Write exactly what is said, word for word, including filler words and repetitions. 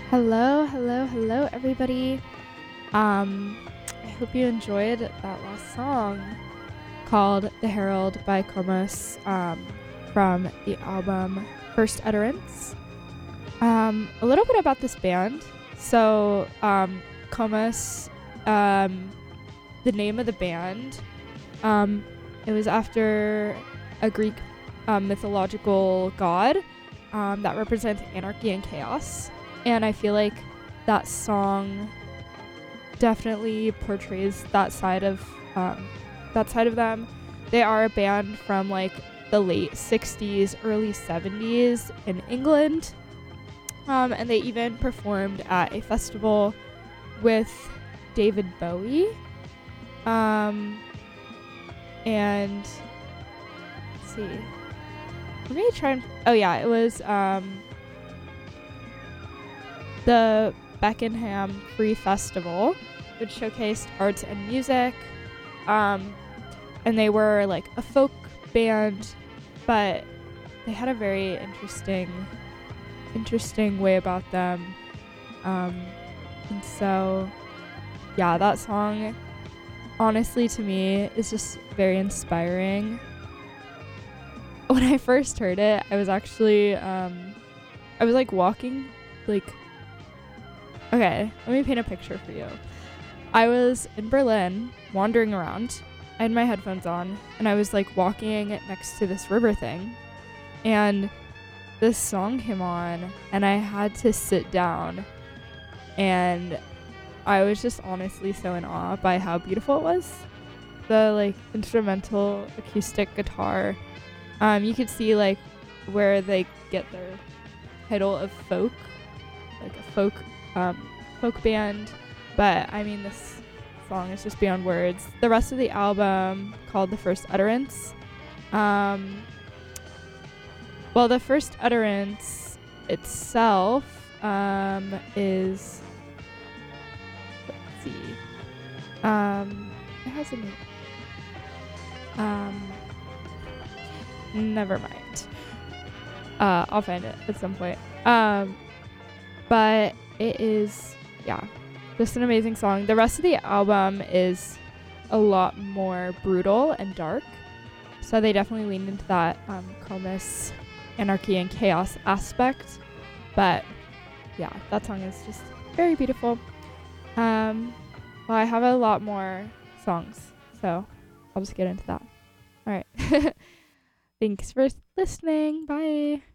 Hello, hello, hello, everybody. Um, I hope you enjoyed that last song called The Herald by Comus um, from the album First Utterance. Um, a little bit about this band. So, um, Comus, um, the name of the band, um, it was after a Greek um, mythological god um, that represents anarchy and chaos. And I feel like that song definitely portrays that side of um, that side of them. They are a band from like the late sixties, early seventies in England, um, and they even performed at a festival with David Bowie. Um, and let's see, let me try and oh yeah, it was um, the Beckenham Free Festival, which showcased arts and music. Um, and they were like a folk band, but they had a very interesting, interesting way about them. Um, and so, yeah, that song, honestly, to me, is just very inspiring. When I first heard it, I was actually, um, I was like walking, like, okay, let me paint a picture for you. I was in Berlin, wandering around. I had my headphones on, and I was like walking next to this river thing. And this song came on, and I had to sit down. And I was just honestly so in awe by how beautiful it was. The like instrumental acoustic guitar. Um, you could see like where they get their title of folk, like a folk um, folk band, but I mean this song is just beyond words. The rest of the album, called The First Utterance, um, well, The First Utterance itself um, is, let's see, um, it has a name. Um, never mind. Uh, I'll find it at some point. Um, but it is, yeah, just an amazing song. The rest of the album is a lot more brutal and dark. So they definitely leaned into that um, Comus anarchy and chaos aspect. But yeah, that song is just very beautiful. Um, well, I have a lot more songs, so I'll just get into that. All right. Thanks for listening. Bye.